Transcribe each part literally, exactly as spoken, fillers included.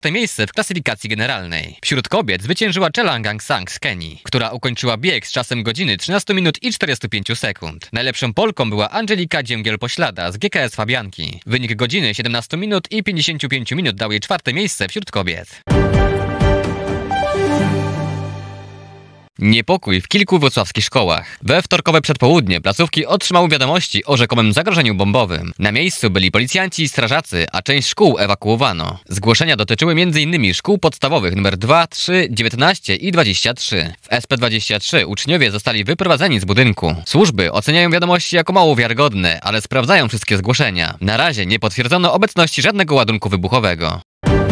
czwarte miejsce w klasyfikacji generalnej. Wśród kobiet zwyciężyła Chelangang Sang z Kenii, która ukończyła bieg z czasem godziny trzynaście minut i czterdzieści pięć sekund. Najlepszą Polką była Angelika Dzięgiel-Poślada z G K S Fabianki. Wynik godziny siedemnaście minut i pięćdziesiąt pięć minut dał jej czwarte miejsce wśród kobiet. Niepokój w kilku wrocławskich szkołach. We wtorkowe przedpołudnie placówki otrzymały wiadomości o rzekomym zagrożeniu bombowym. Na miejscu byli policjanci i strażacy, a część szkół ewakuowano. Zgłoszenia dotyczyły między innymi szkół podstawowych nr dwa, trzy, dziewiętnaście i dwadzieścia trzy. W S P dwadzieścia trzy uczniowie zostali wyprowadzeni z budynku. Służby oceniają wiadomości jako mało wiarygodne, ale sprawdzają wszystkie zgłoszenia. Na razie nie potwierdzono obecności żadnego ładunku wybuchowego.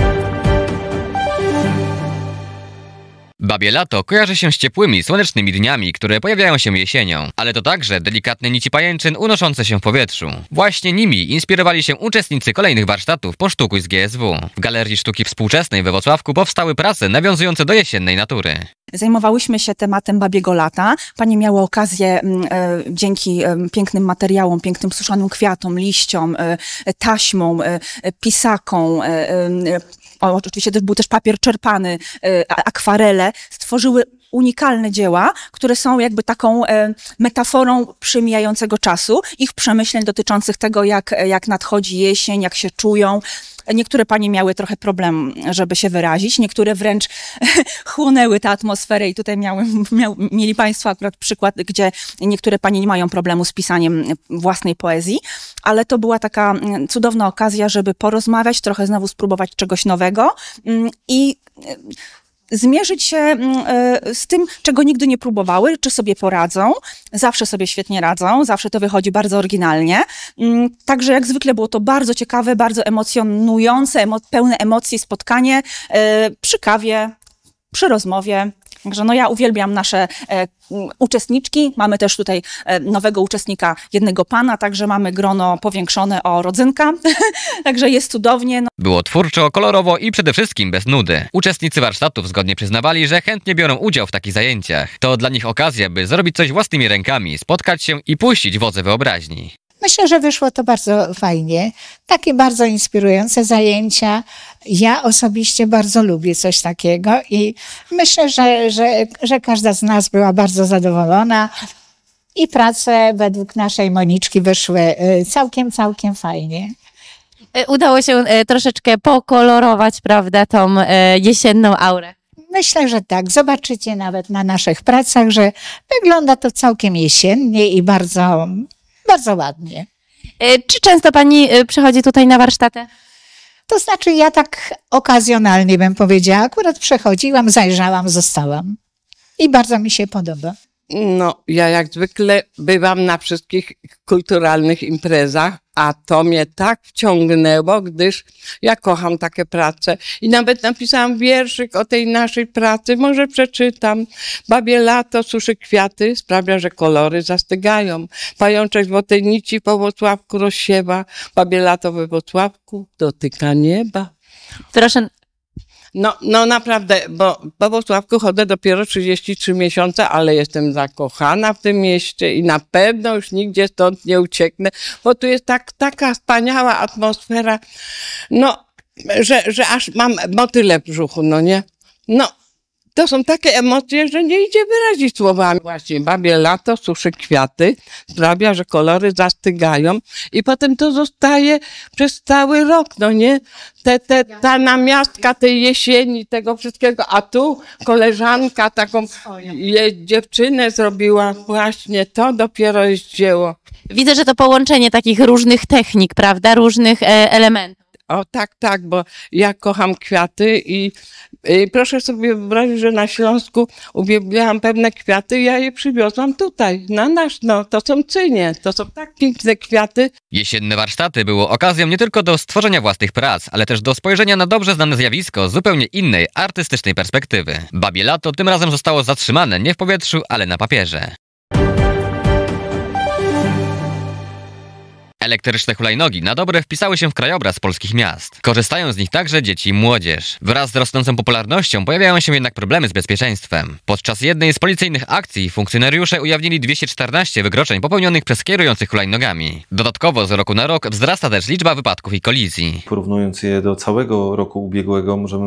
Babie lato kojarzy się z ciepłymi, słonecznymi dniami, które pojawiają się jesienią, ale to także delikatne nici pajęczyn unoszące się w powietrzu. Właśnie nimi inspirowali się uczestnicy kolejnych warsztatów Posztukuj z G S W. W Galerii Sztuki Współczesnej we Wrocławku powstały prace nawiązujące do jesiennej natury. Zajmowałyśmy się tematem babiego lata. Panie miały okazję e, dzięki e, pięknym materiałom, pięknym suszonym kwiatom, liściom, e, taśmom, e, pisakom, e, e, o, oczywiście też był też papier czerpany, e, akwarele, stworzyły unikalne dzieła, które są jakby taką e, metaforą przemijającego czasu, ich przemyśleń dotyczących tego, jak, jak nadchodzi jesień, jak się czują. Niektóre panie miały trochę problem, żeby się wyrazić, niektóre wręcz chłonęły tę atmosferę i tutaj miały, miał, mieli państwo akurat przykład, gdzie niektóre panie nie mają problemu z pisaniem własnej poezji, ale to była taka cudowna okazja, żeby porozmawiać, trochę znowu spróbować czegoś nowego i zmierzyć się z tym, czego nigdy nie próbowały, czy sobie poradzą. Zawsze sobie świetnie radzą, zawsze to wychodzi bardzo oryginalnie. Także jak zwykle było to bardzo ciekawe, bardzo emocjonujące, emo pełne emocji spotkanie przy kawie, przy rozmowie. Także no ja uwielbiam nasze e, uczestniczki. Mamy też tutaj e, nowego uczestnika, jednego pana, także mamy grono powiększone o rodzynka. Także jest cudownie. No. Było twórczo, kolorowo i przede wszystkim bez nudy. Uczestnicy warsztatów zgodnie przyznawali, że chętnie biorą udział w takich zajęciach. To dla nich okazja, by zrobić coś własnymi rękami, spotkać się i puścić wodze wyobraźni. Myślę, że wyszło to bardzo fajnie. Takie bardzo inspirujące zajęcia. Ja osobiście bardzo lubię coś takiego i myślę, że, że, że każda z nas była bardzo zadowolona i prace według naszej Moniczki wyszły całkiem, całkiem fajnie. Udało się troszeczkę pokolorować, prawda, tą jesienną aurę. Myślę, że tak. Zobaczycie nawet na naszych pracach, że wygląda to całkiem jesiennie i bardzo... Bardzo ładnie. Czy często pani przychodzi tutaj na warsztaty? To znaczy ja tak okazjonalnie bym powiedziała. Akurat przechodziłam, zajrzałam, zostałam. I bardzo mi się podoba. No, ja jak zwykle bywam na wszystkich kulturalnych imprezach, a to mnie tak wciągnęło, gdyż ja kocham takie prace. I nawet napisałam wierszyk o tej naszej pracy, może przeczytam. Babie lato suszy kwiaty, sprawia, że kolory zastygają. Pajączek złotej nici po Włocławku rozsiewa. Babie lato we Włocławku dotyka nieba. Proszę. No, no naprawdę, bo po Włocławku chodzę dopiero trzydzieści trzy miesiące, ale jestem zakochana w tym mieście i na pewno już nigdzie stąd nie ucieknę, bo tu jest tak, taka wspaniała atmosfera, no, że, że aż mam motyle w brzuchu, no nie? No, to są takie emocje, że nie idzie wyrazić słowami. Właśnie babie lato suszy kwiaty, sprawia, że kolory zastygają i potem to zostaje przez cały rok, no nie? Te, te, ta namiastka tej jesieni, tego wszystkiego, a tu koleżanka taką je, dziewczynę zrobiła właśnie, to dopiero jest dzieło. Widzę, że to połączenie takich różnych technik, prawda, różnych e, elementów. O tak, tak, bo ja kocham kwiaty i, i proszę sobie wyobrazić, że na Śląsku uwielbiałam pewne kwiaty i ja je przywiozłam tutaj, na nasz, no to są cynie, to są tak piękne kwiaty. Jesienne warsztaty było okazją nie tylko do stworzenia własnych prac, ale też do spojrzenia na dobrze znane zjawisko z zupełnie innej, artystycznej perspektywy. Babie lato tym razem zostało zatrzymane nie w powietrzu, ale na papierze. Elektryczne hulajnogi na dobre wpisały się w krajobraz polskich miast. Korzystają z nich także dzieci i młodzież. Wraz z rosnącą popularnością pojawiają się jednak problemy z bezpieczeństwem. Podczas jednej z policyjnych akcji funkcjonariusze ujawnili dwieście czternaście wykroczeń popełnionych przez kierujących hulajnogami. Dodatkowo z roku na rok wzrasta też liczba wypadków i kolizji. Porównując je do całego roku ubiegłego, możemy